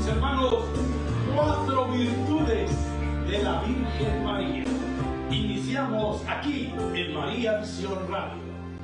hermanos, 4 virtudes de la Virgen María. Iniciamos aquí en María Visión Radio.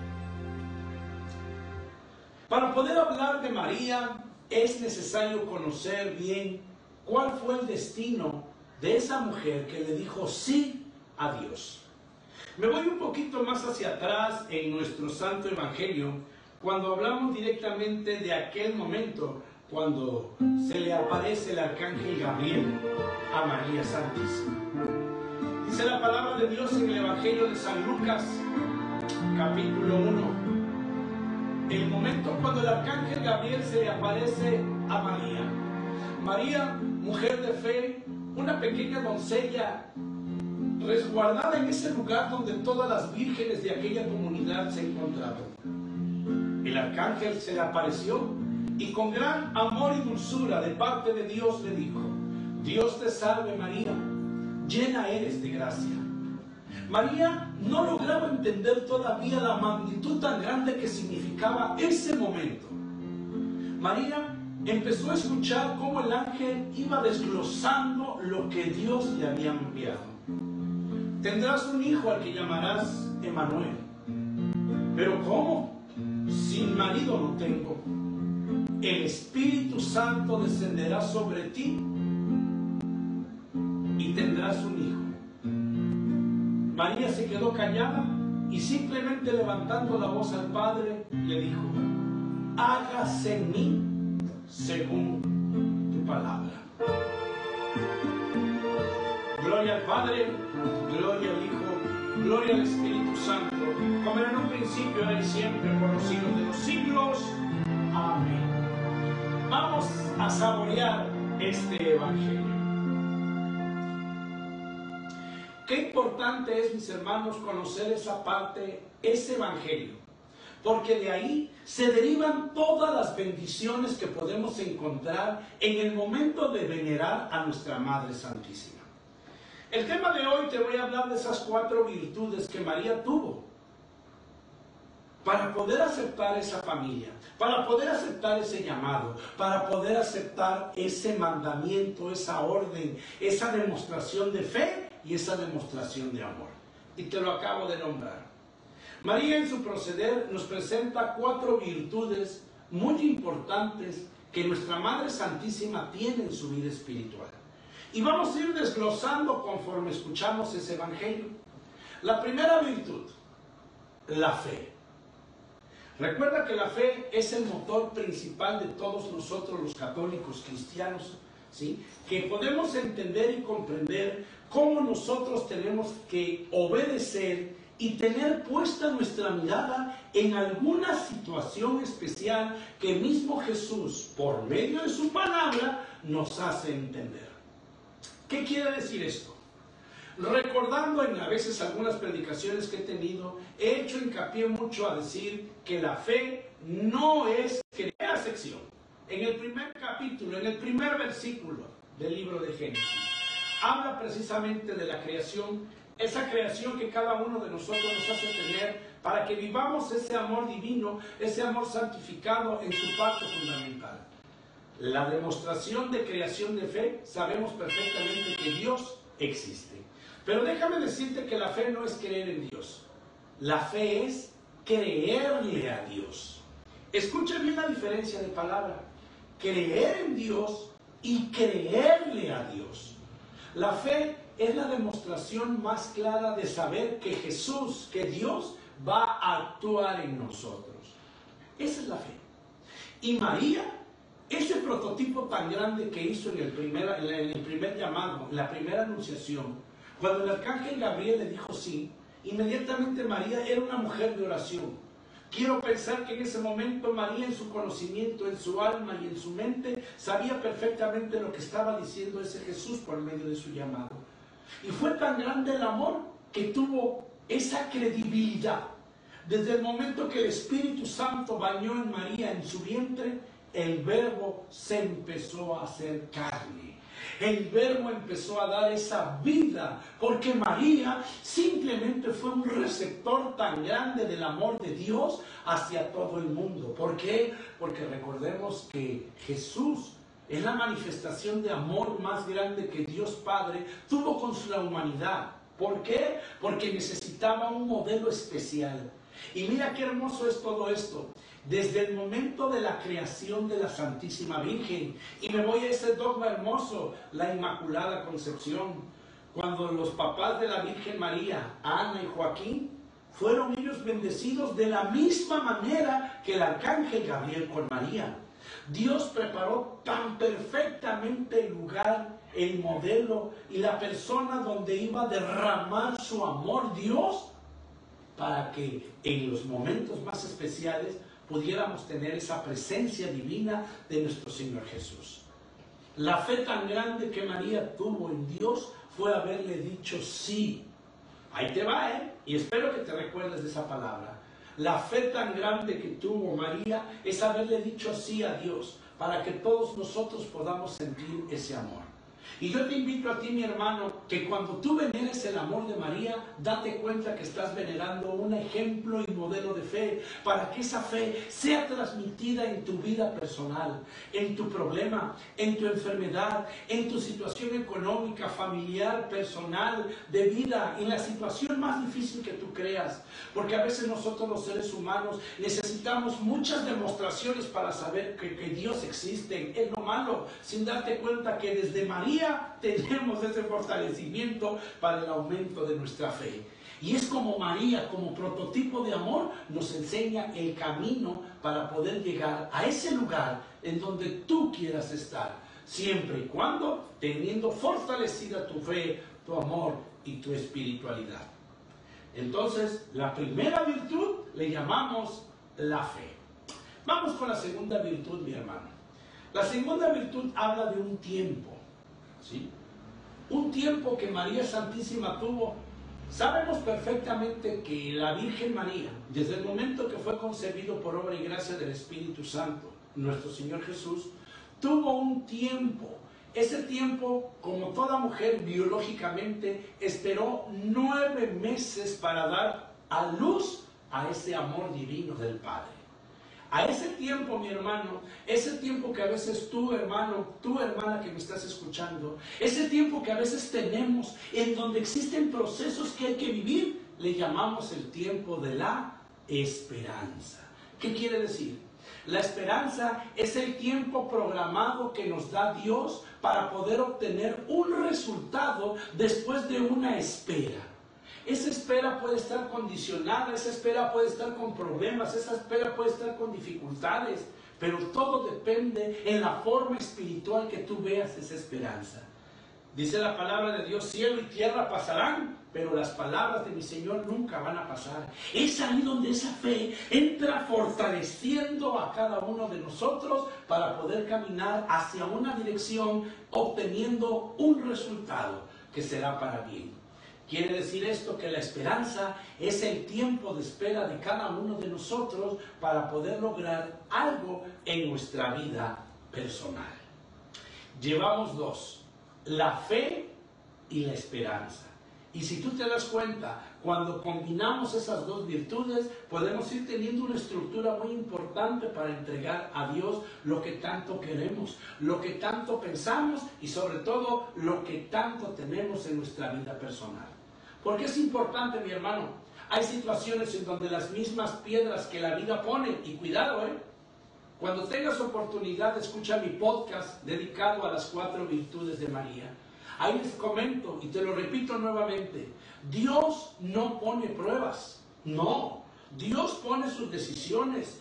Para poder hablar de María es necesario conocer bien cuál fue el destino de esa mujer que le dijo sí a Dios. Me voy un poquito más hacia atrás en nuestro Santo Evangelio, cuando hablamos directamente de aquel momento cuando se le aparece el arcángel Gabriel a María Santísima. Dice la palabra de Dios en el Evangelio de San Lucas, capítulo 1. El momento cuando el arcángel Gabriel se le aparece a María. María, mujer de fe, una pequeña doncella resguardada en ese lugar donde todas las vírgenes de aquella comunidad se encontraban. El arcángel se le apareció y con gran amor y dulzura de parte de Dios le dijo: Dios te salve María, llena eres de gracia. María no lograba entender todavía la magnitud tan grande que significaba ese momento. María empezó a escuchar cómo el ángel iba desglosando lo que Dios le había enviado. Tendrás un hijo al que llamarás Emmanuel. ¿Pero cómo? Sin marido no tengo. El Espíritu Santo descenderá sobre ti y tendrás un hijo. María se quedó callada y simplemente levantando la voz al Padre le dijo: hágase en mí según tu palabra. Gloria al Padre, gloria al Hijo, gloria al Espíritu Santo, como era en un principio, ahora y siempre, por los siglos de los siglos. Amén. Vamos a saborear este Evangelio. Qué importante es, mis hermanos, conocer esa parte, ese Evangelio, porque de ahí se derivan todas las bendiciones que podemos encontrar en el momento de venerar a nuestra Madre Santísima. El tema de hoy te voy a hablar de esas 4 virtudes que María tuvo para poder aceptar esa familia, para poder aceptar ese llamado, para poder aceptar ese mandamiento, esa orden, esa demostración de fe y esa demostración de amor. Y te lo acabo de nombrar. María en su proceder nos presenta 4 virtudes muy importantes que nuestra Madre Santísima tiene en su vida espiritual. Y vamos a ir desglosando conforme escuchamos ese Evangelio. La primera virtud, la fe. Recuerda que la fe es el motor principal de todos nosotros los católicos cristianos, ¿sí? Que podemos entender y comprender cómo nosotros tenemos que obedecer y tener puesta nuestra mirada en alguna situación especial que mismo Jesús, por medio de su palabra, nos hace entender. ¿Qué quiere decir esto? Recordando en a veces algunas predicaciones que he tenido, he hecho hincapié mucho a decir que la fe no es primera sección. En el primer capítulo, en el primer versículo del libro de Génesis, habla precisamente de la creación, esa creación que cada uno de nosotros nos hace tener para que vivamos ese amor divino, ese amor santificado en su parte fundamental. La demostración de creación de fe, sabemos perfectamente que Dios existe. Pero déjame decirte que la fe no es creer en Dios. La fe es creerle a Dios. Escucha bien la diferencia de palabra. Creer en Dios y creerle a Dios. La fe es la demostración más clara de saber que Jesús, que Dios, va a actuar en nosotros. Esa es la fe. Y María, ese prototipo tan grande que hizo en el primer llamado, en la primera anunciación, cuando el arcángel Gabriel le dijo sí, inmediatamente María era una mujer de oración. Quiero pensar que en ese momento María, en su conocimiento, en su alma y en su mente, sabía perfectamente lo que estaba diciendo ese Jesús por medio de su llamado. Y fue tan grande el amor que tuvo esa credibilidad. Desde el momento que el Espíritu Santo bañó en María en su vientre, el Verbo se empezó a hacer carne. El Verbo empezó a dar esa vida, porque María simplemente fue un receptor tan grande del amor de Dios hacia todo el mundo. ¿Por qué? Porque recordemos que Jesús Es la manifestación de amor más grande que Dios Padre tuvo con la humanidad. ¿Por qué? Porque necesitaba un modelo especial. Y mira qué hermoso es todo esto. Desde el momento de la creación de la Santísima Virgen, y me voy a ese dogma hermoso, la Inmaculada Concepción, cuando los papás de la Virgen María, Ana y Joaquín, fueron ellos bendecidos de la misma manera que el arcángel Gabriel con María. Dios preparó tan perfectamente el lugar, el modelo y la persona donde iba a derramar su amor Dios, para que en los momentos más especiales pudiéramos tener esa presencia divina de nuestro Señor Jesús. La fe tan grande que María tuvo en Dios fue haberle dicho sí. Ahí te va, y espero que te recuerdes de esa palabra. La fe tan grande que tuvo María es haberle dicho sí a Dios, para que todos nosotros podamos sentir ese amor. Y yo te invito a ti, mi hermano, que cuando tú veneres el amor de María, date cuenta que estás venerando un ejemplo y modelo de fe, para que esa fe sea transmitida en tu vida personal, en tu problema, en tu enfermedad, en tu situación económica, familiar, personal, de vida, en la situación más difícil que tú creas. Porque a veces nosotros los seres humanos necesitamos muchas demostraciones para saber que Dios existe. Es lo malo, sin darte cuenta que desde María tenemos ese fortalecimiento para el aumento de nuestra fe. Y es como María, como prototipo de amor, nos enseña el camino para poder llegar a ese lugar en donde tú quieras estar, siempre y cuando teniendo fortalecida tu fe, tu amor y tu espiritualidad. Entonces, la primera virtud le llamamos la fe. Vamos con la segunda virtud, mi hermano. La segunda virtud habla de un tiempo. ¿Sí? Un tiempo que María Santísima tuvo. Sabemos perfectamente que la Virgen María, desde el momento que fue concebido por obra y gracia del Espíritu Santo, nuestro Señor Jesús, tuvo un tiempo. Ese tiempo, como toda mujer biológicamente, esperó 9 meses para dar a luz a ese amor divino del Padre. A ese tiempo, mi hermano, ese tiempo que a veces tú, hermano, tu hermana que me estás escuchando, ese tiempo que a veces tenemos en donde existen procesos que hay que vivir, le llamamos el tiempo de la esperanza. ¿Qué quiere decir? La esperanza es el tiempo programado que nos da Dios para poder obtener un resultado después de una espera. Esa espera puede estar condicionada, esa espera puede estar con problemas, esa espera puede estar con dificultades, pero todo depende en la forma espiritual que tú veas esa esperanza. Dice la palabra de Dios, cielo y tierra pasarán, pero las palabras de mi Señor nunca van a pasar. Es ahí donde esa fe entra fortaleciendo a cada uno de nosotros para poder caminar hacia una dirección, obteniendo un resultado que será para bien. Quiere decir esto que la esperanza es el tiempo de espera de cada uno de nosotros para poder lograr algo en nuestra vida personal. Llevamos dos, la fe y la esperanza. Y si tú te das cuenta, cuando combinamos esas dos virtudes, podemos ir teniendo una estructura muy importante para entregar a Dios lo que tanto queremos, lo que tanto pensamos y sobre todo lo que tanto tenemos en nuestra vida personal. ¿Por qué es importante, mi hermano? Hay situaciones en donde las mismas piedras que la vida pone, y cuidado, cuando tengas oportunidad, escucha mi podcast dedicado a las 4 virtudes de María. Ahí les comento, y te lo repito nuevamente, Dios no pone pruebas, no. Dios pone sus decisiones,